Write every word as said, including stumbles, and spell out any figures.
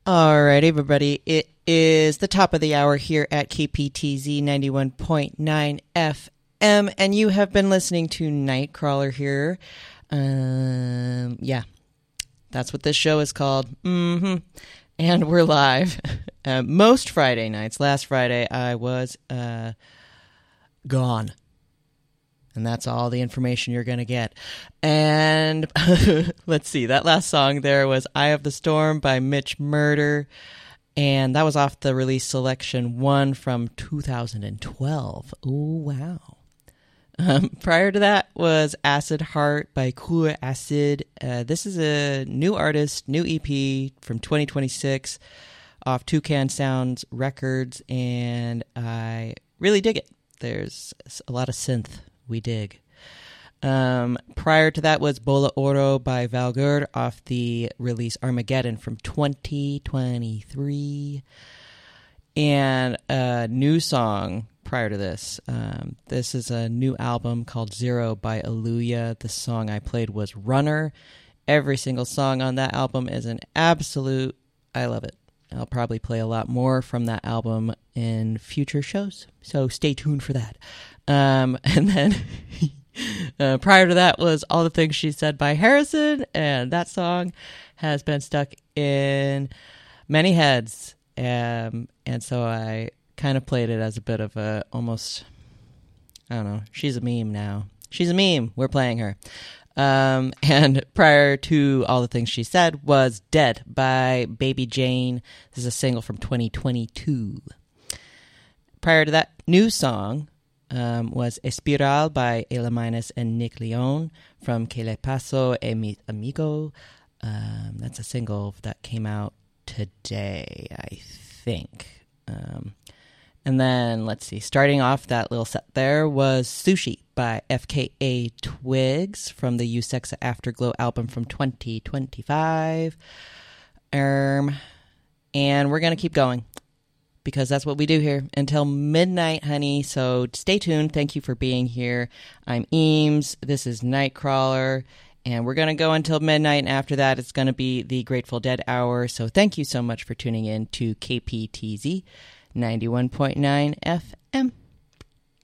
All right, everybody. It is the top of the hour here at K P T Z ninety-one point nine F M, and you have been listening to Nightcrawler here. Um, yeah, that's what this show is called. Mm-hmm. And we're live uh, most Friday nights. Last Friday, I was uh, gone. And that's all the information you're going to get. And let's see, that last song there was Eye of the Storm by Mitch Murder. And that was off the release Selection one from two thousand twelve. Oh, wow. Um, prior to that was Acid Heart by Cooler Acid. Uh, this is a new artist, new E P from twenty twenty-six off Toucan Sounds Records. And I really dig it. There's a lot of synth. We dig. Um, prior to that was Bola Oro by Valgur off the release Armageddon from twenty twenty-three. And a new song prior to this. Um, this is a new album called Zero by Aluya. The song I played was Runner. Every single song on that album is an absolute, I love it. I'll probably play a lot more from that album in future shows, so stay tuned for that. Um, and then uh, prior to that was All the Things She Said by Harrison, and that song has been stuck in many heads, um, and so I kind of played it as a bit of a almost, I don't know, she's a meme now. She's a meme. We're playing her. Um, and prior to All the Things She Said was Dead by Baby Jane. This is a single from twenty twenty-two. Prior to that, new song um, was Espiral by Ela Minus and Nick Leon from Que Le Paso e Mi Amigo. Um, that's a single that came out today, I think. Um, and then, let's see, starting off that little set there was Sushi by F K A Twigs from the Usexa Afterglow album from twenty twenty-five. Um, and we're going to keep going because that's what we do here until midnight, honey. So stay tuned. Thank you for being here. I'm Eames. This is Nightcrawler. And we're going to go until midnight. And after that, it's going to be the Grateful Dead hour. So thank you so much for tuning in to K P T Z ninety-one point nine F M.